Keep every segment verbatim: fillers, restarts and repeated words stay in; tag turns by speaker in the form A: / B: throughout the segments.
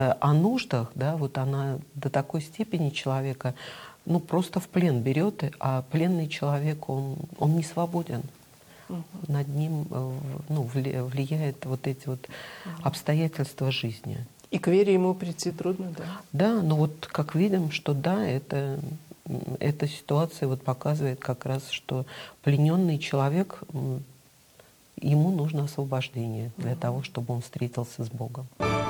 A: О нуждах, да, вот она до такой степени человека, ну, просто в плен берет, а пленный человек, он, он не свободен. Угу. Над ним, ну, влияет вот эти вот угу. обстоятельства жизни.
B: И к вере ему прийти трудно, да?
A: Да, но вот как видим, что да, это, эта ситуация вот показывает как раз, что плененный человек, ему нужно освобождение для угу. того, чтобы он встретился с Богом.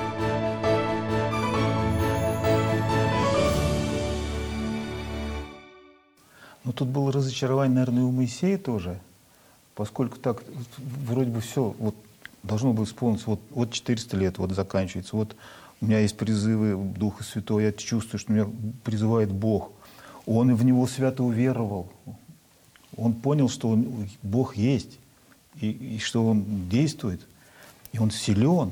C: Но тут было разочарование, наверное, у Моисея тоже, поскольку так вроде бы все вот, должно было исполниться, вот, вот четыреста лет вот заканчивается, вот у меня есть призывы Духа Святого, я чувствую, что меня призывает Бог. Он в Него свято уверовал, он понял, что он, Бог есть, и, и что Он действует, и Он силен.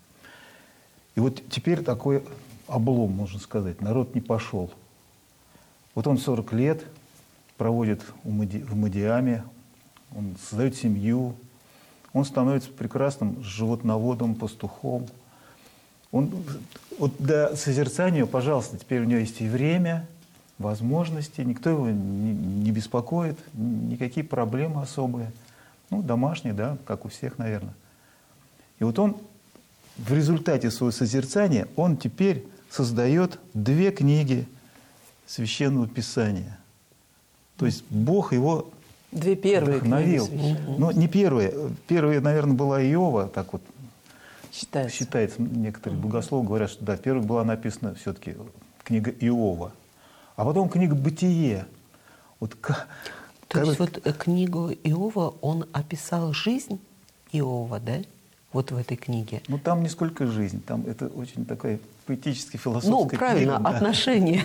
C: И вот теперь такой облом, можно сказать, народ не пошел. Вот он сорок лет проводит в Мадиаме, он создает семью, он становится прекрасным животноводом, пастухом. Он, вот для созерцания, пожалуйста, теперь у него есть и время, возможности, никто его не, не беспокоит, никакие проблемы особые. Ну, домашние, да, как у всех, наверное. И вот он в результате своего созерцания, он теперь создает две книги Священного Писания. То есть Бог его
B: Две первые
C: вдохновил. Но не первые. Первая, наверное, была Иова, так вот
B: считается.
C: считается. Некоторые богословы говорят, что да, первая была написана все-таки книга Иова. А потом книга «Бытие». Вот,
A: То
C: как...
A: есть вот книгу Иова, он описал жизнь Иова, да? Вот в этой книге.
C: Ну, там не сколько жизнь, там это очень такая поэтически философская
A: Ну, правильно,
C: книга, да.
A: Отношения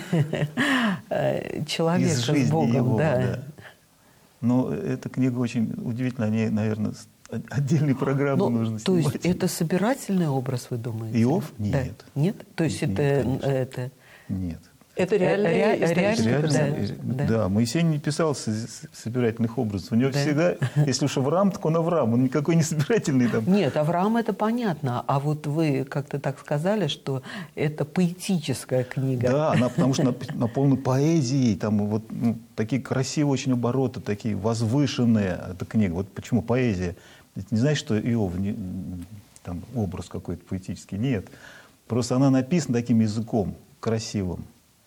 A: человека с Богом.
C: Его,
A: да.
C: Да. Но эта книга очень удивительна, о ней, наверное, отдельные программы
A: Но,
C: нужно
A: то
C: снимать.
A: есть это собирательный образ, вы думаете?
C: Иов? Нет.
A: Да. Нет? То есть
C: Нет,
A: это, это...
C: Нет.
B: Это реально,
A: Ре-
B: реально,
A: реально
C: да,
A: да.
C: да, Моисей не писал собирательных образов. У него да. всегда, если уж Авраам, так он Авраам, он никакой не собирательный. Там.
A: Нет, Авраам это понятно. А вот вы как-то так сказали, что это поэтическая книга.
C: Да, она потому что наполнена поэзией, там вот ну, такие красивые очень обороты, такие возвышенные. Эта книга. Вот почему поэзия. Не знаешь, что Иов, не, там образ какой-то поэтический? Нет. Просто она написана таким языком красивым.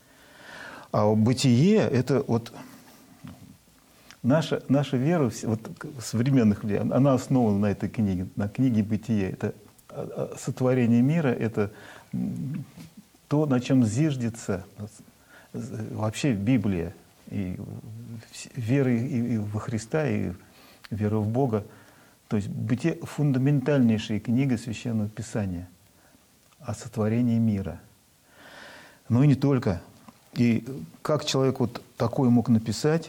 C: А бытие — это вот наша, наша вера вот, современных людей, она основана на этой книге, на книге «Бытие». Это сотворение мира, это то, на чем зиждется вообще Библия. И вера и во Христа, и вера в Бога. То есть «Бытие» — фундаментальнейшая книга Священного Писания о сотворении мира. Но и не только. И как человек вот такое мог написать?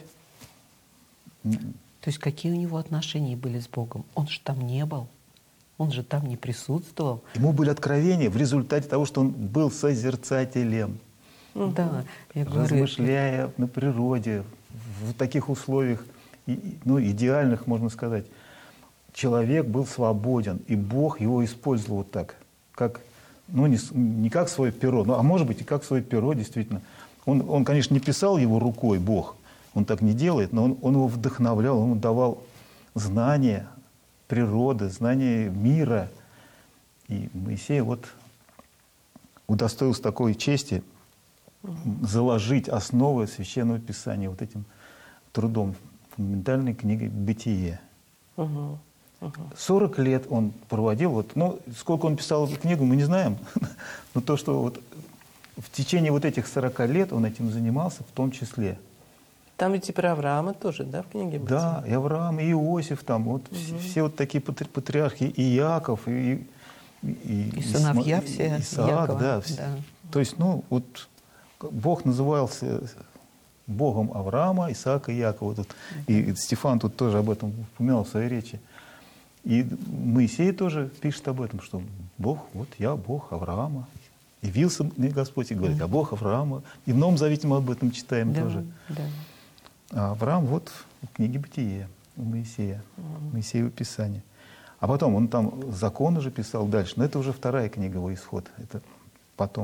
A: То есть какие у него отношения были с Богом? Он же там не был, он же там не присутствовал.
C: Ему были откровения в результате того, что он был созерцателем.
A: Да, я говорю,
C: размышляя на природе, в таких условиях, ну, идеальных, можно сказать, человек был свободен, и Бог его использовал вот так, как, ну, не, не как свое перо, ну, а может быть и как свое перо, действительно. Он, он, конечно, не писал его рукой, Бог, он так не делает, но он, он его вдохновлял, он ему давал знания природы, знания мира. И Моисей вот удостоился такой чести заложить основы Священного Писания вот этим трудом, фундаментальной книгой «Бытие».
B: Угу. Угу.
C: сорок лет он проводил, вот, ну, сколько он писал эту книгу, мы не знаем, но то, что вот в течение вот этих сорока лет он этим занимался в том числе.
B: Там ведь и про Авраама тоже, да, в книге «Бытие»?
C: Да, и Авраам, и Иосиф, там, вот угу. все, все вот такие патриархи, и Иаков, и, и,
A: и, и сыновья и, все,
C: Исаак,
A: Якова,
C: да,
A: да.
C: То есть, ну, вот Бог назывался Богом Авраама, Исаака и Якова. Тут, и, и Стефан тут тоже об этом упоминал в своей речи. И Моисей тоже пишет об этом, что Бог, вот я Бог Авраама. Явился мне Господь и говорит, а Бог Авраама. И в Новом Завете мы об этом читаем
A: да,
C: тоже.
A: Да.
C: А Авраам вот в книге «Бытие» у Моисея, mm-hmm. Моисеево Писание. А потом он там закон уже писал дальше, но это уже вторая книга его «Исход». Это потом.